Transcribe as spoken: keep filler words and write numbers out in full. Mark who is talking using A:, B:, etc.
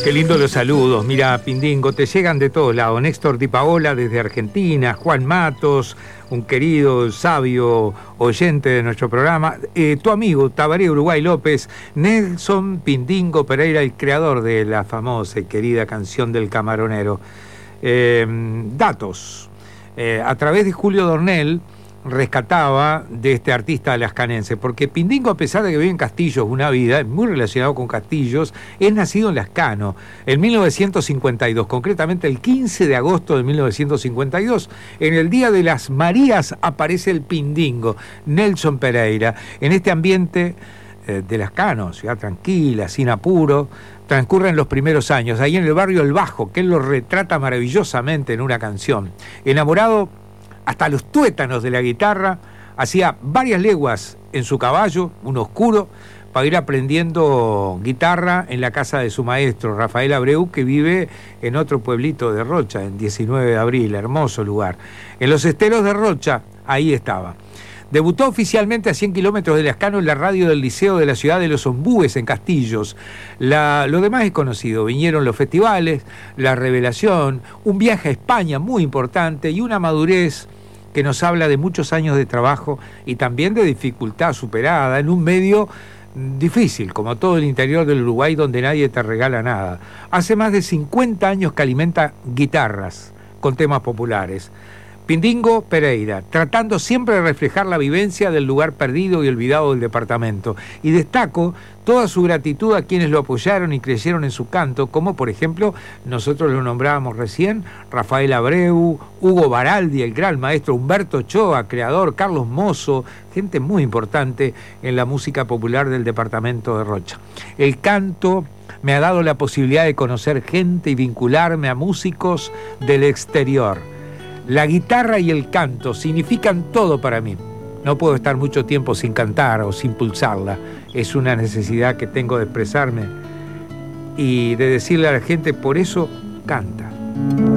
A: Qué lindo los saludos. Mira, Pindingo, te llegan de todos lados. Néstor Di Paola desde Argentina, Juan Matos, un querido, sabio oyente de nuestro programa, eh, tu amigo Tabaré Uruguay López, Nelson Pindingo Pereira, el creador de la famosa y querida canción del Camaronero. Eh, datos. Eh, a través de Julio Dornel, rescataba de este artista alascanense, porque Pindingo, a pesar de que vive en Castillos una vida, es muy relacionado con Castillos, es nacido en Lascano en mil novecientos cincuenta y dos, concretamente el quince de agosto de mil novecientos cincuenta y dos. En el Día de las Marías aparece el Pindingo, Nelson Pereira, en este ambiente eh, de Lascano, ciudad tranquila, sin apuro. Transcurren los primeros años, ahí en el barrio El Bajo, que él lo retrata maravillosamente en una canción. Enamorado hasta los tuétanos de la guitarra, hacía varias leguas en su caballo, un oscuro, para ir aprendiendo guitarra en la casa de su maestro, Rafael Abreu, que vive en otro pueblito de Rocha, en diecinueve de abril, hermoso lugar. En los esteros de Rocha, ahí estaba. Debutó oficialmente a cien kilómetros de Lascano en la radio del Liceo de la ciudad de Los Ombúes, en Castillos. La, lo demás es conocido. Vinieron los festivales, la revelación, un viaje a España muy importante y una madurez que nos habla de muchos años de trabajo y también de dificultad superada en un medio difícil, como todo el interior del Uruguay, donde nadie te regala nada. Hace más de cincuenta años que alimenta guitarras con temas populares. Pindingo Pereira, tratando siempre de reflejar la vivencia del lugar perdido y olvidado del departamento. Y destaco toda su gratitud a quienes lo apoyaron y creyeron en su canto, como por ejemplo, nosotros lo nombrábamos recién, Rafael Abreu, Hugo Baraldi, el gran maestro, Humberto Ochoa, creador, Carlos Mozo, gente muy importante en la música popular del departamento de Rocha. El canto me ha dado la posibilidad de conocer gente y vincularme a músicos del exterior. La guitarra y el canto significan todo para mí. No puedo estar mucho tiempo sin cantar o sin pulsarla. Es una necesidad que tengo de expresarme y de decirle a la gente, por eso canta.